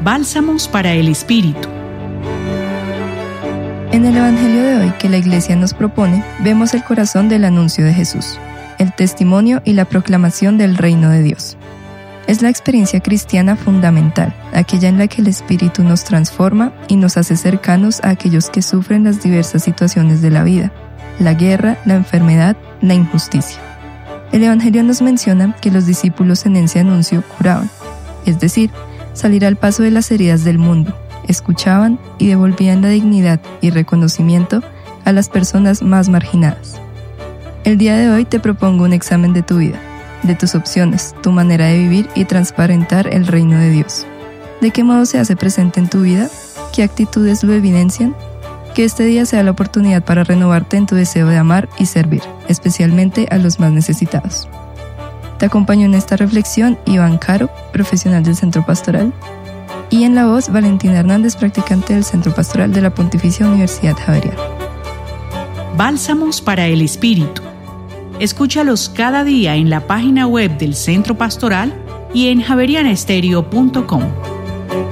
Bálsamos para el Espíritu. En el Evangelio de hoy que la Iglesia nos propone, vemos el corazón del anuncio de Jesús, el testimonio y la proclamación del reino de Dios. Es la experiencia cristiana fundamental, aquella en la que el Espíritu nos transforma y nos hace cercanos a aquellos que sufren las diversas situaciones de la vida, la guerra, la enfermedad, la injusticia. El Evangelio nos menciona que los discípulos en ese anuncio curaban, es decir, salir al paso de las heridas del mundo, escuchaban y devolvían la dignidad y reconocimiento a las personas más marginadas. El día de hoy te propongo un examen de tu vida, de tus opciones, tu manera de vivir y transparentar el reino de Dios. ¿De qué modo se hace presente en tu vida? ¿Qué actitudes lo evidencian? Que este día sea la oportunidad para renovarte en tu deseo de amar y servir, especialmente a los más necesitados. Te acompaño en esta reflexión Iván Caro, profesional del Centro Pastoral, y en la voz Valentina Hernández, practicante del Centro Pastoral de la Pontificia Universidad Javeriana. Bálsamos para el Espíritu. Escúchalos cada día en la página web del Centro Pastoral y en javerianestereo.com.